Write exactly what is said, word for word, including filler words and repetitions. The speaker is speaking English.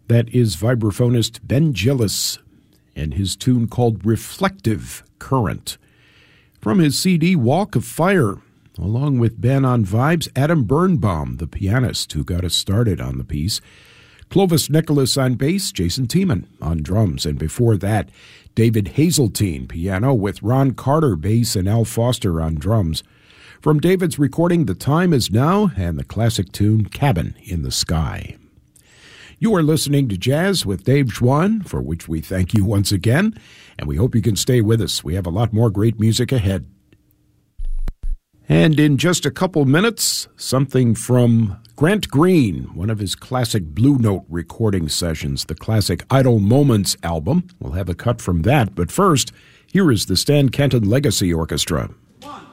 That is vibraphonist Ben Gillis and his tune called Reflective Current. From his C D Walk of Fire, along with Ben on vibes, Adam Birnbaum, the pianist who got us started on the piece, Clovis Nicholas on bass, Jason Tiemann on drums, and before that, David Hazeltine, piano, with Ron Carter, bass, and Al Foster on drums. From David's recording, The Time Is Now, and the classic tune, Cabin in the Sky. You are listening to Jazz with Dave Schwann, for which we thank you once again, and we hope you can stay with us. We have a lot more great music ahead. And in just a couple minutes, something from Grant Green, one of his classic Blue Note recording sessions, the classic Idle Moments album. We'll have a cut from that, but first, here is the Stan Kenton Legacy Orchestra. One.